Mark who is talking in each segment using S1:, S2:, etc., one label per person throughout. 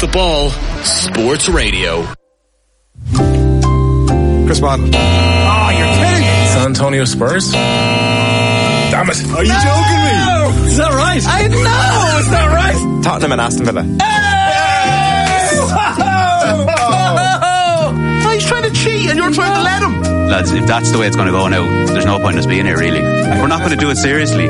S1: the Ball Sports Radio.
S2: Chris Martin.
S3: Oh, you're kidding me.
S4: San Antonio Spurs?
S3: Damn it.
S2: Are you joking me?
S3: Is that right? I know, it's not right.
S2: Tottenham and Aston Villa.
S3: Oh, he's trying to cheat and you're trying to let him.
S5: Lads, if that's the way it's going to go now, there's no point in us being here, really. We're not going to do it seriously.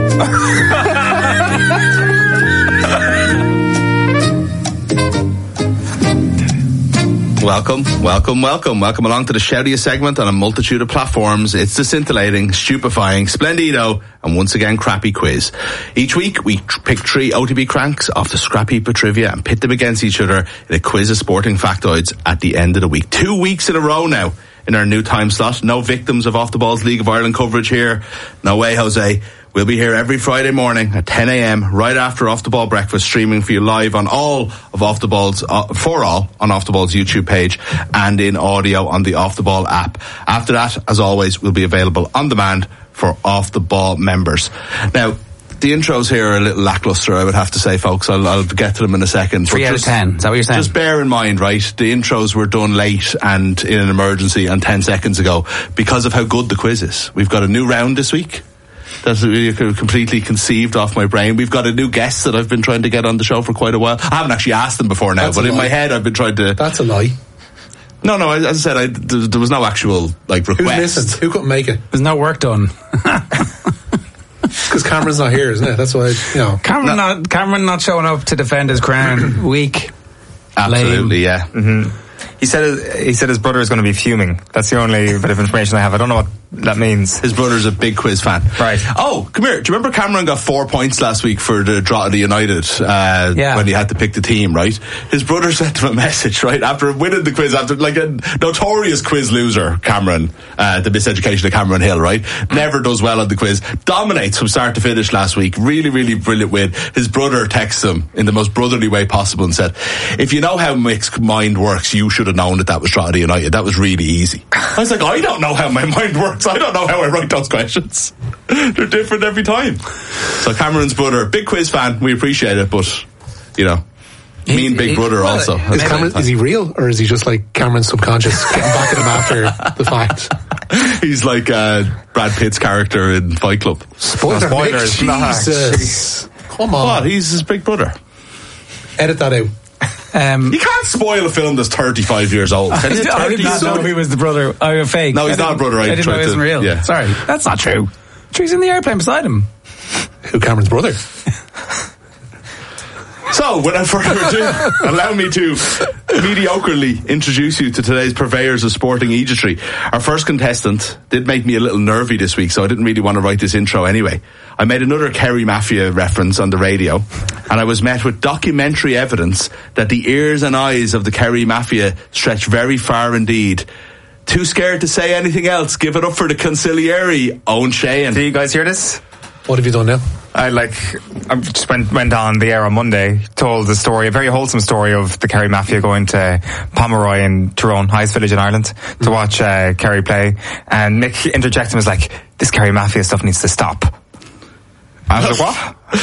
S5: Welcome along to the shoutiest segment on a multitude of platforms. It's the scintillating, stupefying, splendido, and once again crappy quiz. Each week we pick 3 OTB cranks off the scrap heap of trivia and pit them against each other in a quiz of sporting factoids at the end of the week. 2 weeks in a row now in our new time slot. No victims of Off the Ball's League of Ireland coverage here. No way, Jose. We'll be here every Friday morning at 10 a.m. right after Off the Ball breakfast, streaming for you live on all of Off the Ball's, for all on Off the Ball's YouTube page and in audio on the Off the Ball app. After that, as always, will be available on demand for Off the Ball members. Now, the intros here are a little lackluster, I would have to say, folks. I'll get to them in a second.
S6: 3 out of 10. Is that what you're saying?
S5: Just bear in mind, right, the intros were done late and in an emergency and 10 seconds ago because of how good the quiz is. We've got a new round this week. That's really completely conceived off my brain. We've got a new guest that I've been trying to get on the show for quite a while. I haven't actually asked them before now, but in my head I've been trying to...
S4: That's a lie.
S5: No, as I said, there was no actual, request.
S4: Who's missing? Who couldn't make it?
S6: There's no work done.
S4: Because Cameron's not here, isn't it? That's why,
S6: Cameron not showing up to defend his crown. Weak.
S5: Absolutely, yeah.
S2: Mm-hmm. He said his brother is going to be fuming. That's the only bit of information I have. I don't know what that means.
S5: His brother's a big quiz fan.
S2: Right.
S5: Oh, come here. Do you remember Cameron got 4 points last week for the draw of the United when he had to pick the team, right? His brother sent him a message, right, after winning the quiz, after a notorious quiz loser, Cameron, the miseducation of Cameron Hill, right? Never does well on the quiz. Dominates from start to finish last week. Really, really brilliant win. His brother texts him in the most brotherly way possible and said, if you know how Mick's mind works, you should have known that was Drogheda United. That was really easy. I was like, I don't know how my mind works. I don't know how I write those questions. They're different every time. So Cameron's brother, big quiz fan. We appreciate it, but mean big brother also.
S4: Is he real, or is he just like Cameron's subconscious getting back at him after the fact?
S5: He's like Brad Pitt's character in Fight Club.
S4: Spoilers. Jesus. Come on.
S5: What? He's his big brother.
S4: Edit that out.
S5: You can't spoil a film that's 35 years old.
S6: I did not know he was the brother. Oh, fake.
S5: No, he's not a brother.
S6: I didn't know he wasn't real. Yeah. Sorry, that's not true. He's in the airplane beside him.
S4: Who, Cameron's brother?
S5: So, without further ado, allow me to mediocrely introduce you to today's purveyors of sporting egoistry. Our first contestant did make me a little nervy this week, so I didn't really want to write this intro anyway. I made another Kerry Mafia reference on the radio, and I was met with documentary evidence that the ears and eyes of the Kerry Mafia stretch very far indeed. Too scared to say anything else. Give it up for the consigliere, Owen Sheehan.
S2: Do you guys hear this?
S4: What have you done now?
S2: I just went on the air on Monday, told the story, a very wholesome story of the Kerry Mafia going to Pomeroy in Tyrone, highest village in Ireland, to watch Kerry play. And Mick interjected and was like, this Kerry Mafia stuff needs to stop. I was like, what?